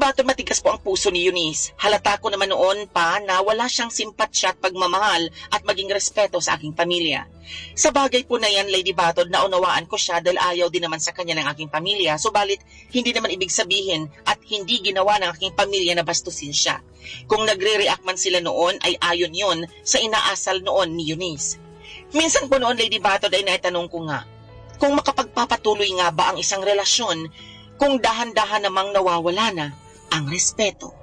Baton, matigas po ang puso ni Eunice. Halata ko naman noon pa na wala siyang simpatsya at pagmamahal at maging respeto sa aking pamilya. Sa bagay po na yan, Lady Baton, naunawaan ko siya dahil ayaw din naman sa kanya ng aking pamilya. Subalit, hindi naman ibig sabihin at hindi ginawa ng aking pamilya na bastusin siya. Kung nagre-react man sila noon, ay ayon yun sa inaasal noon ni Eunice. Minsan po noon, Lady Baton, ay naitanong ko nga, kung makapagpapatuloy nga ba ang isang relasyon kung dahan-dahan namang nawawala na ang respeto.